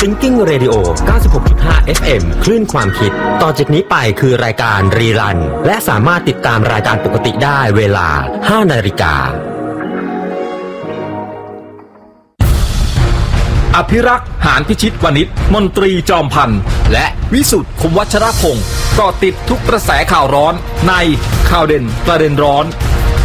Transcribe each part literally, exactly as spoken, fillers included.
Thinking Radio เก้าสิบหกจุดห้า เอฟ เอ็ม คลื่นความคิดต่อจากนี้ไปคือรายการรีรันและสามารถติดตามรายการปกติได้เวลา ห้านาฬิกาอภิรักษ์หานพิชิตวณิชมนตรีจอมพันธ์และวิสุทธิ์คมวัชรพงศ์เกาะติดทุกกระแสข่าวร้อนในข่าวเด่นประเด็นร้อน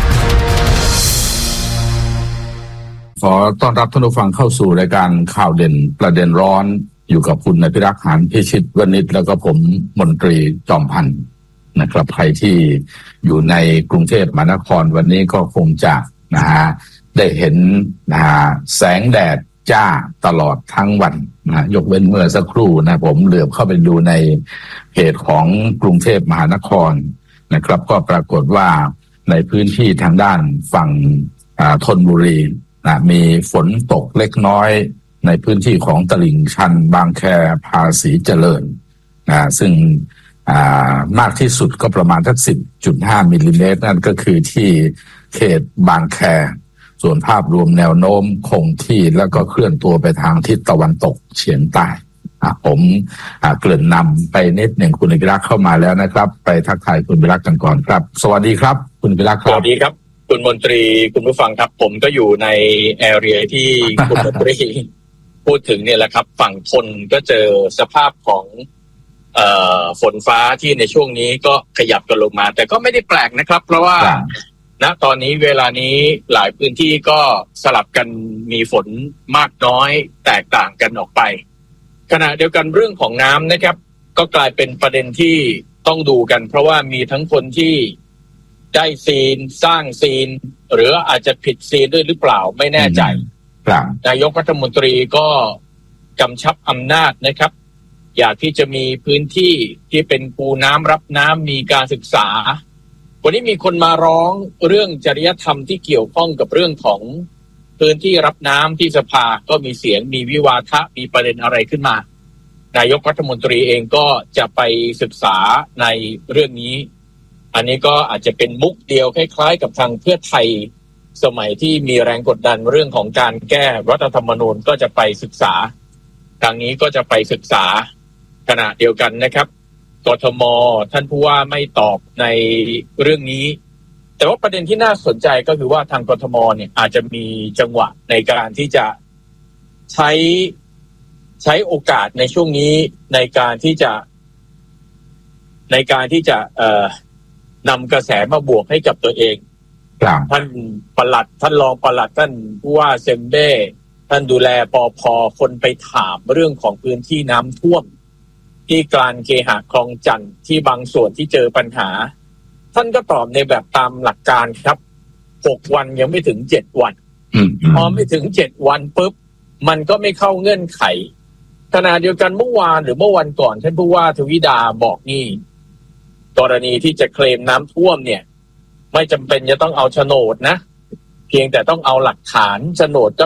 ขอต้อนรับท่านผู้ฟังเข้าสู่รายการข่าวเด่นประเด็นร้อนอยู่กับคุณอภิรักษ์หานพิชิตวณิชแล้วก็ผมมนตรีจอมพันธ์นะครับใครที่อยู่ในกรุงเทพมหานครวันนี้ก็คงจะนะฮะได้เห็นนะฮะแสงแดดจ้าตลอดทั้งวันนะยกเว้นเมื่อสักครู่นะผมเหลือบเข้าไปดูในเพจของกรุงเทพมหานครนะครับก็ปรากฏว่าในพื้นที่ทางด้านฝั่งธนบุรีนะมีฝนตกเล็กน้อยในพื้นที่ของตลิ่งชันบางแคภาษีเจริญนะซึ่งมากที่สุดก็ประมาณทัก สิบจุดห้า มิลลิเมตรนั่นก็คือที่เขตบางแคส่วนภาพรวมแนวโน้มคงที่แล้วก็เคลื่อนตัวไปทางทิศตะวันตกเฉียงใต้ผมเกริ่นนำไปนิดหนึ่งคุณอภิรักษ์เข้ามาแล้วนะครับไปทักทายคุณอภิรักษ์กันก่อนครับสวัสดีครับคุณอภิรักษ์ครับสวัสดีครับคุณมนตรีคุณผู้ฟังครับผมก็อยู่ในแอเรียที่คุณมนตรีพูดถึงเนี่ยแหละครับฝั่งทนก็เจอสภาพของเอ่อฝนฟ้าที่ในช่วงนี้ก็ขยับกันลงมาแต่ก็ไม่ได้แปลกนะครับเพราะว่าณตอนนี้เวลานี้หลายพื้นที่ก็สลับกันมีฝนมากน้อยแตกต่างกันออกไปขณะเดียวกันเรื่องของน้ำนะครับก็กลายเป็นประเด็นที่ต้องดูกันเพราะว่ามีทั้งคนที่ได้ซีนสร้างซีนหรืออาจจะผิดซีนด้วยหรือเปล่าไม่แน่ใจนายกรัฐมนตรีก็กำชับอำนาจนะครับอยากที่จะมีพื้นที่ที่เป็นคูน้ำรับน้ำมีการศึกษาวันนี้มีคนมาร้องเรื่องจริยธรรมที่เกี่ยวข้องกับเรื่องของพื้นที่รับน้ำที่สภาก็มีเสียงมีวิวาทะมีประเด็นอะไรขึ้นมานายกรัฐมนตรีเองก็จะไปศึกษาในเรื่องนี้อันนี้ก็อาจจะเป็นมุกเดียวคล้ายๆกับทางเพื่อไทยสมัยที่มีแรงกดดันเรื่องของการแก้รัฐธรรมนูญก็จะไปศึกษาทางนี้ก็จะไปศึกษาขณะเดียวกันนะครับกทม.ท่านผู้ว่าไม่ตอบในเรื่องนี้แต่ว่าประเด็นที่น่าสนใจก็คือว่าทางกทม.เนี่ยอาจจะมีจังหวะในการที่จะใช้ใช้โอกาสในช่วงนี้ในการที่จะในการที่จะเอ่อนำกระแสมาบวกให้กับตัวเองท่านปลัดท่านรองปลัดท่านผู้ว่าเซมเบ้ท่านดูแลปภ.คนไปถามเรื่องของพื้นที่น้ำท่วมที่กลางเคหะคลองจันทน์ที่บางส่วนที่เจอปัญหาท่านก็ตอบในแบบตามหลักการครับหกวันยังไม่ถึงเจ็ดวันพอไม่ถึงเจ็ดวันปุ๊บมันก็ไม่เข้าเงื่อนไขขณะเดียวกันเมื่อวานหรือเมื่อวันก่อนท่านผู้ว่าทวิดาบอกนี่กรณีที่จะเคลมน้ำท่วมเนี่ยไม่จำเป็นจะต้องเอาโฉนดนะเพียงแต่ต้องเอาหลักฐานโฉนดก็